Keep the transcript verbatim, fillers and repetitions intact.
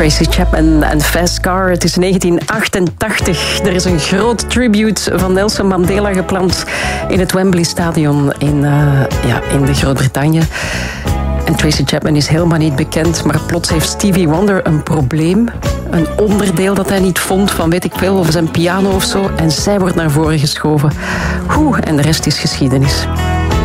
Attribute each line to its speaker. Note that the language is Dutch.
Speaker 1: Tracy Chapman en Fast Car. Het is negentien achtentachtig. Er is een groot tribute van Nelson Mandela gepland in het Wembley Stadion in, uh, ja, in de Groot-Brittannië. En Tracy Chapman is helemaal niet bekend, maar plots heeft Stevie Wonder een probleem. Een onderdeel dat hij niet vond van weet ik veel, of zijn piano of zo. En zij wordt naar voren geschoven. Oeh, en de rest is geschiedenis.